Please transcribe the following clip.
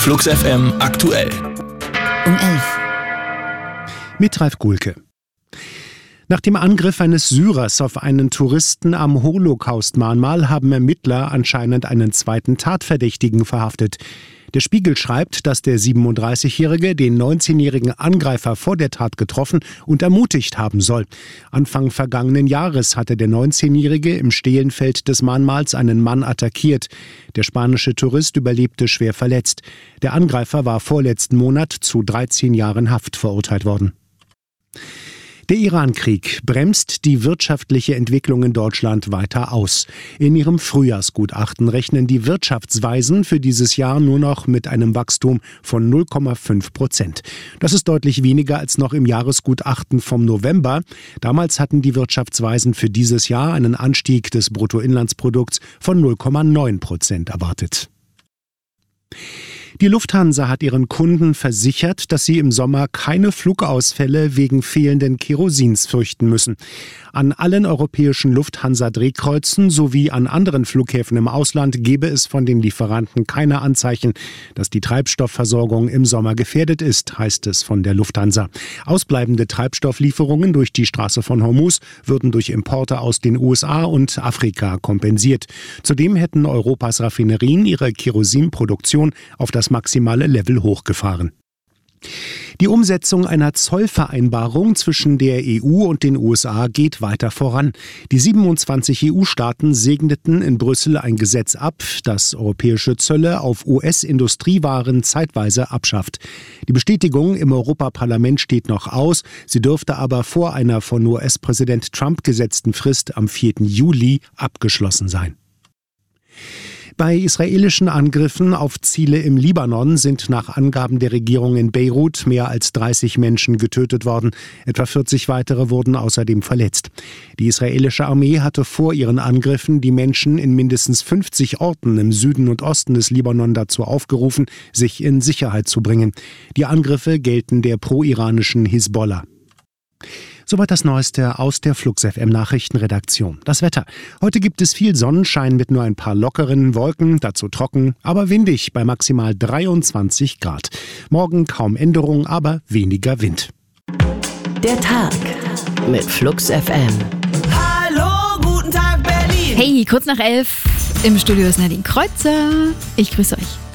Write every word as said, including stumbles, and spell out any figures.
Flux F M aktuell. Um elf. Mit Ralf Gulke. Nach dem Angriff eines Syrers auf einen Touristen am Holocaust-Mahnmal haben Ermittler anscheinend einen zweiten Tatverdächtigen verhaftet. Der Spiegel schreibt, dass der siebenunddreißigjährige den neunzehnjährigen Angreifer vor der Tat getroffen und ermutigt haben soll. Anfang vergangenen Jahres hatte der neunzehnjährige im Stehlenfeld des Mahnmals einen Mann attackiert. Der spanische Tourist überlebte schwer verletzt. Der Angreifer war vorletzten Monat zu dreizehn Jahren Haft verurteilt worden. Der Iran-Krieg bremst die wirtschaftliche Entwicklung in Deutschland weiter aus. In ihrem Frühjahrsgutachten rechnen die Wirtschaftsweisen für dieses Jahr nur noch mit einem Wachstum von null Komma fünf Prozent. Das ist deutlich weniger als noch im Jahresgutachten vom November. Damals hatten die Wirtschaftsweisen für dieses Jahr einen Anstieg des Bruttoinlandsprodukts von null Komma neun Prozent erwartet. Die Lufthansa hat ihren Kunden versichert, dass sie im Sommer keine Flugausfälle wegen fehlenden Kerosins fürchten müssen. An allen europäischen Lufthansa-Drehkreuzen sowie an anderen Flughäfen im Ausland gebe es von den Lieferanten keine Anzeichen, dass die Treibstoffversorgung im Sommer gefährdet ist, heißt es von der Lufthansa. Ausbleibende Treibstofflieferungen durch die Straße von Hormuz würden durch Importe aus den U S A und Afrika kompensiert. Zudem hätten Europas Raffinerien ihre Kerosinproduktion auf das maximale Level hochgefahren. Die Umsetzung einer Zollvereinbarung zwischen der E U und den U S A geht weiter voran. Die siebenundzwanzig E U-Staaten segneten in Brüssel ein Gesetz ab, das europäische Zölle auf U S-Industriewaren zeitweise abschafft. Die Bestätigung im Europaparlament steht noch aus. Sie dürfte aber vor einer von U S-Präsident Trump gesetzten Frist am vierten Juli abgeschlossen sein. Bei israelischen Angriffen auf Ziele im Libanon sind nach Angaben der Regierung in Beirut mehr als dreißig Menschen getötet worden. Etwa vierzig weitere wurden außerdem verletzt. Die israelische Armee hatte vor ihren Angriffen die Menschen in mindestens fünfzig Orten im Süden und Osten des Libanon dazu aufgerufen, sich in Sicherheit zu bringen. Die Angriffe gelten der pro-iranischen Hisbollah. Soweit das Neueste aus der Flux F M Nachrichtenredaktion. Das Wetter. Heute gibt es viel Sonnenschein mit nur ein paar lockeren Wolken, dazu trocken, aber windig bei maximal dreiundzwanzig Grad. Morgen kaum Änderung, aber weniger Wind. Der Tag mit Flux F M. Hallo, guten Tag Berlin. Hey, kurz nach elf. Im Studio ist Nadine Kreuzer. Ich grüße euch.